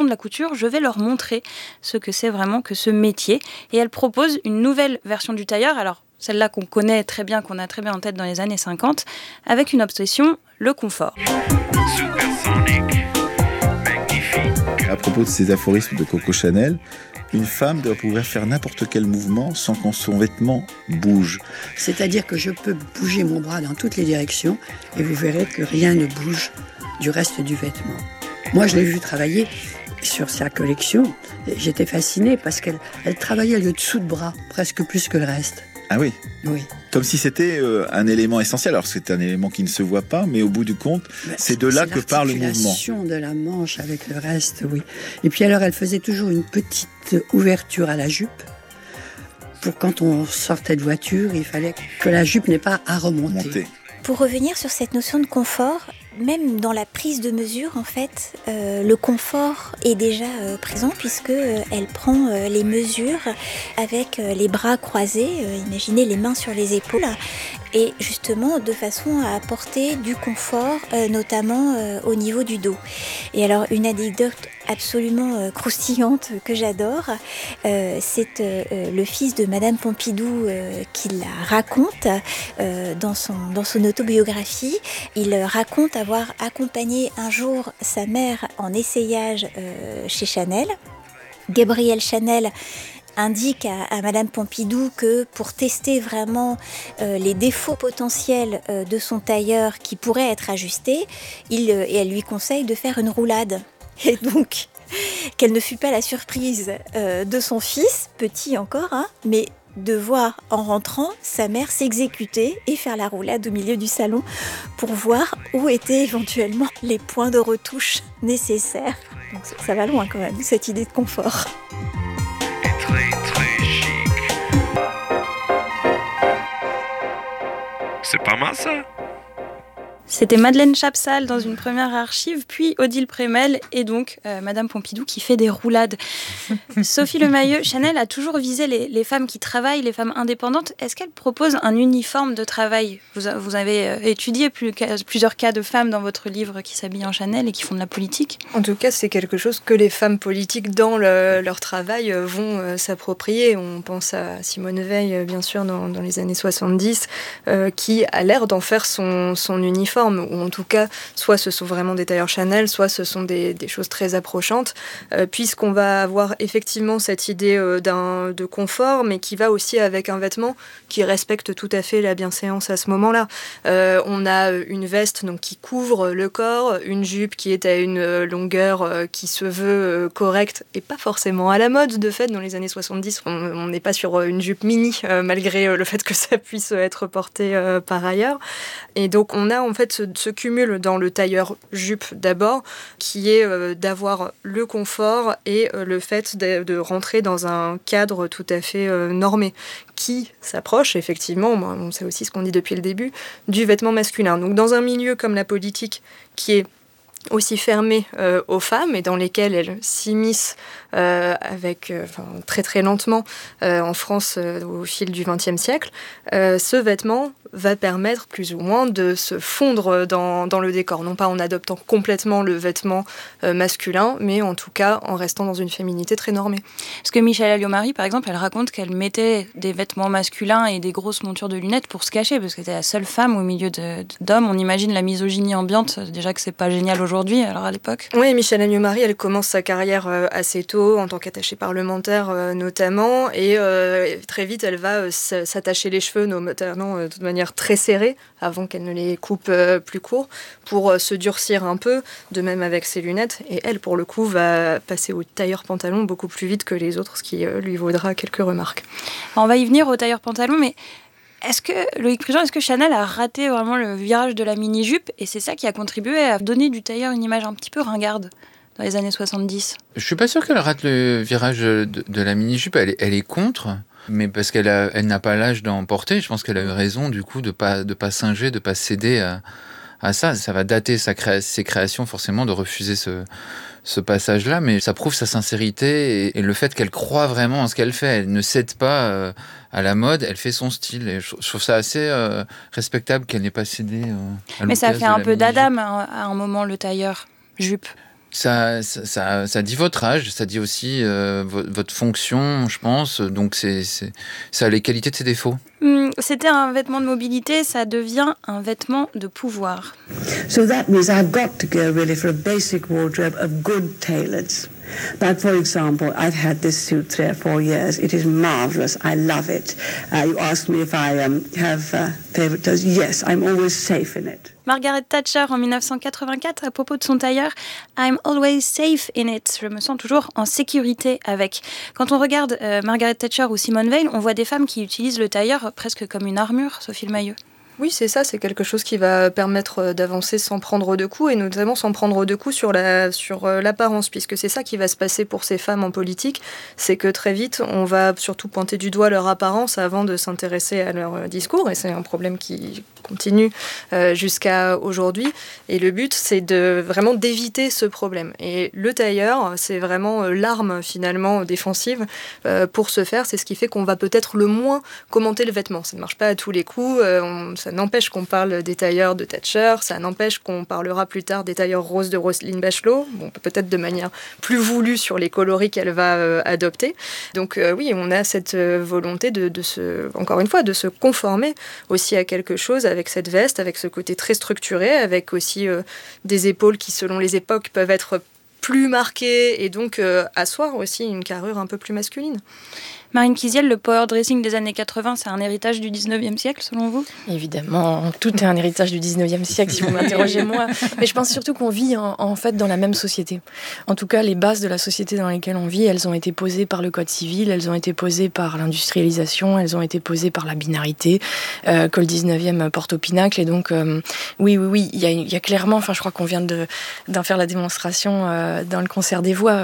de la couture, je vais leur montrer ce que c'est vraiment que ce métier. Et elle propose une nouvelle version du tailleur, alors celle-là qu'on connaît très bien, qu'on a très bien en tête dans les années 50, avec une obsession, le confort. À propos de ces aphorismes de Coco Chanel, une femme doit pouvoir faire n'importe quel mouvement sans que son vêtement bouge. C'est-à-dire que je peux bouger mon bras dans toutes les directions et vous verrez que rien ne bouge du reste du vêtement. Moi, je l'ai vu travailler sur sa collection. J'étais fascinée parce qu'elle travaillait le dessous de bras, presque plus que le reste. Ah oui. Oui. Comme si c'était un élément essentiel. Alors c'est un élément qui ne se voit pas, mais au bout du compte, c'est de là que part le mouvement. L'articulation de la manche avec le reste, oui. Et puis alors, elle faisait toujours une petite ouverture à la jupe. Pour quand on sortait de voiture, il fallait que la jupe n'ait pas à remonter. Pour revenir sur cette notion de confort, même dans la prise de mesure, en fait, le confort est déjà présent puisque elle prend les mesures avec les bras croisés, imaginez les mains sur les épaules, et justement de façon à apporter du confort, notamment au niveau du dos. Et alors une anecdote absolument croustillante que j'adore, c'est le fils de Madame Pompidou qui la raconte dans son autobiographie. Il raconte avoir accompagné un jour sa mère en essayage chez Chanel. Gabrielle Chanel indique à Madame Pompidou que pour tester vraiment les défauts potentiels de son tailleur qui pourraient être ajustés, elle lui conseille de faire une roulade. Et donc, quelle ne fut pas la surprise de son fils, petit encore, mais de voir en rentrant sa mère s'exécuter et faire la roulade au milieu du salon pour voir où étaient éventuellement les points de retouche nécessaires. Donc ça va loin quand même, cette idée de confort. Très chic. C'est pas mal ça. C'était Madeleine Chapsal dans une première archive, puis Odile Prémel et donc Madame Pompidou qui fait des roulades. Sophie Lemayeux, Chanel a toujours visé les femmes qui travaillent, les femmes indépendantes. Est-ce qu'elle propose un uniforme de travail ? Vous avez étudié plusieurs cas de femmes dans votre livre qui s'habillent en Chanel et qui font de la politique. En tout cas, c'est quelque chose que les femmes politiques dans leur travail vont s'approprier. On pense à Simone Veil, bien sûr, dans les années 70, qui a l'air d'en faire son uniforme. Ou en tout cas, soit ce sont vraiment des tailleurs Chanel, soit ce sont des choses très approchantes, puisqu'on va avoir effectivement cette idée de confort, mais qui va aussi avec un vêtement qui respecte tout à fait la bienséance à ce moment-là. On a une veste donc, qui couvre le corps, une jupe qui est à une longueur qui se veut correcte et pas forcément à la mode. De fait, dans les années 70, on n'est pas sur une jupe mini, malgré le fait que ça puisse être porté par ailleurs. Et donc, on a en fait ce cumul dans le tailleur jupe d'abord, qui est d'avoir le confort et le fait de rentrer dans un cadre tout à fait normé, qui s'approche effectivement, on sait aussi ce qu'on dit depuis le début, du vêtement masculin. Donc dans un milieu comme la politique, qui est aussi fermée aux femmes et dans lesquelles elles s'immiscent très très lentement en France au fil du XXe siècle, ce vêtement va permettre plus ou moins de se fondre dans le décor. Non pas en adoptant complètement le vêtement masculin, mais en tout cas en restant dans une féminité très normée. Parce que Michèle Alliot-Marie, par exemple, elle raconte qu'elle mettait des vêtements masculins et des grosses montures de lunettes pour se cacher, parce qu'elle était la seule femme au milieu d'hommes. On imagine la misogynie ambiante, déjà que c'est pas génial aujourd'hui, alors à l'époque. Oui, Michèle Alliot-Marie, elle commence sa carrière assez tôt, en tant qu'attachée parlementaire notamment, et très vite elle va s'attacher les cheveux, notamment de toute manière très serrés, avant qu'elle ne les coupe plus courts, pour se durcir un peu, de même avec ses lunettes, et elle, pour le coup, va passer au tailleur pantalon beaucoup plus vite que les autres, ce qui lui vaudra quelques remarques. Alors, on va y venir au tailleur pantalon, mais Loïc Prigent, est-ce que Chanel a raté vraiment le virage de la mini-jupe, et c'est ça qui a contribué à donner du tailleur une image un petit peu ringarde dans les années 70 ? Je suis pas sûr qu'elle rate le virage de la mini-jupe, elle est contre, mais parce qu'elle n'a pas l'âge d'en porter. Je pense qu'elle a eu raison du coup de pas singer, de pas céder à ça. Ça va dater ses créations forcément de refuser ce passage-là, mais ça prouve sa sincérité et le fait qu'elle croit vraiment en ce qu'elle fait. Elle ne cède pas à la mode, elle fait son style. Et je trouve ça assez respectable qu'elle n'ait pas cédé à mais ça fait de un la peu mini-jupe. d'Adam à un moment, le tailleur jupe. Ça dit votre âge, ça dit aussi votre fonction, je pense. Donc, ça a les qualités de ses défauts. C'était un vêtement de mobilité, ça devient un vêtement de pouvoir. So that means I've got to go really for a basic wardrobe of good tailors. But for example, I've had this suit 3 or 4 years. It is marvelous. I love it. You asked me if I have favorite clothes. Yes, I'm always safe in it. Margaret Thatcher en 1984 à propos de son tailleur « I'm always safe in it ». Je me sens toujours en sécurité avec. Quand on regarde Margaret Thatcher ou Simone Veil, on voit des femmes qui utilisent le tailleur presque comme une armure, Sophie Le Mailleux. Oui, c'est ça, c'est quelque chose qui va permettre d'avancer sans prendre de coups, et notamment sans prendre de coups sur l'apparence, puisque c'est ça qui va se passer pour ces femmes en politique, c'est que très vite, on va surtout pointer du doigt leur apparence avant de s'intéresser à leur discours, et c'est un problème qui continue jusqu'à aujourd'hui, et le but, c'est vraiment d'éviter ce problème. Et le tailleur, c'est vraiment l'arme, finalement, défensive pour ce faire, c'est ce qui fait qu'on va peut-être le moins commenter le vêtement. Ça ne marche pas à tous les coups, ça n'empêche qu'on parle des tailleurs de Thatcher, ça n'empêche qu'on parlera plus tard des tailleurs roses de Roselyne Bachelot, peut-être de manière plus voulue sur les coloris qu'elle va adopter. Donc oui, on a cette volonté encore une fois, de se conformer aussi à quelque chose avec cette veste, avec ce côté très structuré, avec aussi des épaules qui, selon les époques, peuvent être plus marquées et donc asseoir aussi une carrure un peu plus masculine. Marine Kiziel, le power dressing des années 80, c'est un héritage du 19e siècle, selon vous ? Évidemment, tout est un héritage du 19e siècle, si vous m'interrogez moi. Mais je pense surtout qu'on vit en fait dans la même société. En tout cas, les bases de la société dans laquelle on vit, elles ont été posées par le Code civil, elles ont été posées par l'industrialisation, elles ont été posées par la binarité que le 19e porte au pinacle. Et donc, oui, il y a clairement, enfin, je crois qu'on vient d'en faire la démonstration dans le concert des voix,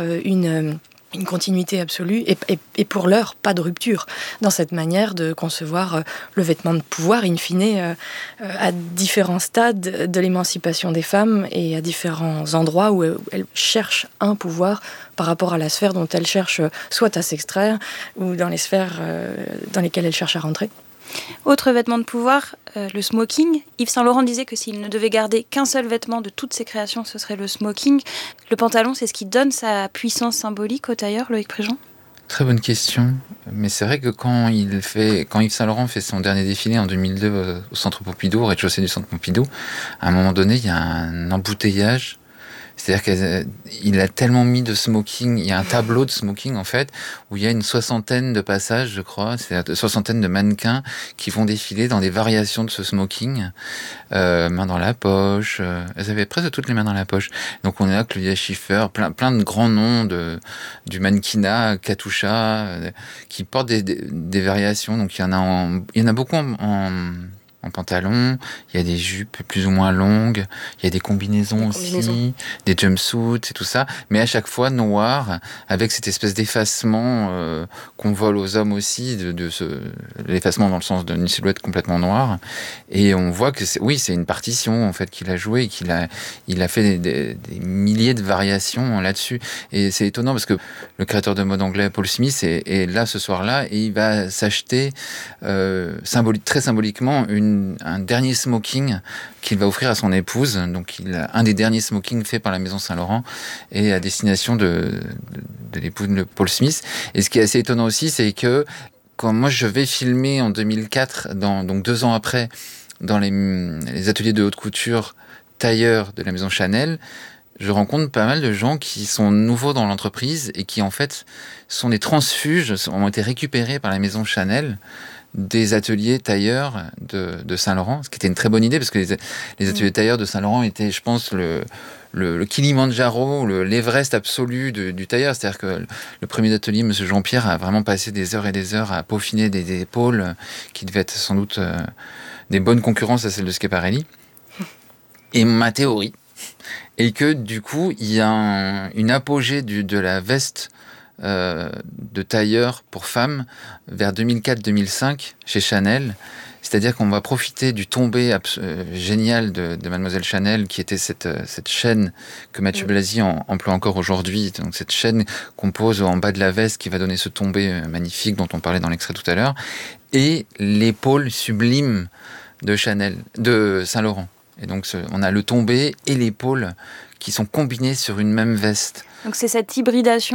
une continuité absolue et pour l'heure, pas de rupture dans cette manière de concevoir le vêtement de pouvoir, in fine, à différents stades de l'émancipation des femmes et à différents endroits où elles cherchent un pouvoir par rapport à la sphère dont elles cherchent soit à s'extraire ou dans les sphères dans lesquelles elles cherchent à rentrer. Autre vêtement de pouvoir, le smoking. Yves Saint Laurent disait que s'il ne devait garder qu'un seul vêtement de toutes ses créations, ce serait le smoking. Le pantalon, c'est ce qui donne sa puissance symbolique au tailleur, Loïc Préjean ? Très bonne question. Mais c'est vrai que quand Yves Saint Laurent fait son dernier défilé en 2002 au Centre Pompidou, au rez-de-chaussée du Centre Pompidou, à un moment donné, il y a un embouteillage. C'est-à-dire qu'il a tellement mis de smoking, il y a un tableau de smoking en fait, où il y a une 60aine de passages, je crois, c'est-à-dire une 60aine de mannequins qui vont défiler dans des variations de ce smoking, main dans la poche, elles avaient presque toutes les mains dans la poche. Donc on est là, Claudia Schiffer, plein de grands noms du mannequinat, Katusha, qui portent des variations. Donc il y en a beaucoup en pantalon, il y a des jupes plus ou moins longues, il y a des combinaisons aussi, des jumpsuits et tout ça, mais à chaque fois noir, avec cette espèce d'effacement qu'on vole aux hommes aussi, l'effacement dans le sens d'une silhouette complètement noire, et on voit que c'est une partition en fait qu'il a jouée, et il a fait des milliers de variations là-dessus, et c'est étonnant parce que le créateur de mode anglais Paul Smith est là ce soir-là, et il va s'acheter très symboliquement un dernier smoking qu'il va offrir à son épouse. Donc, un des derniers smokings faits par la Maison Saint-Laurent et à destination de l'épouse de Paul Smith. Et ce qui est assez étonnant aussi, c'est que quand moi je vais filmer en 2004, donc 2 ans après, dans les ateliers de haute couture tailleurs de la Maison Chanel, je rencontre pas mal de gens qui sont nouveaux dans l'entreprise et qui en fait sont des transfuges, ont été récupérés par la Maison Chanel des ateliers tailleurs de Saint-Laurent, ce qui était une très bonne idée parce que les ateliers tailleurs de Saint-Laurent étaient, je pense, le Kilimandjaro, l'Everest absolu du tailleur. C'est-à-dire que le premier atelier, M. Jean-Pierre, a vraiment passé des heures et des heures à peaufiner des épaules qui devaient être sans doute des bonnes concurrences à celles de Schiaparelli. Et ma théorie est que du coup, il y a une apogée de la veste de tailleur pour femmes vers 2004-2005 chez Chanel. C'est-à-dire qu'on va profiter du tombé génial de Mademoiselle Chanel, qui était cette chaîne que Mathieu Blasi emploie encore aujourd'hui. Donc cette chaîne qu'on pose en bas de la veste qui va donner ce tombé magnifique dont on parlait dans l'extrait tout à l'heure, et l'épaule sublime de Saint-Laurent. Et donc on a le tombé et l'épaule qui sont combinées sur une même veste. Donc c'est cette hybridation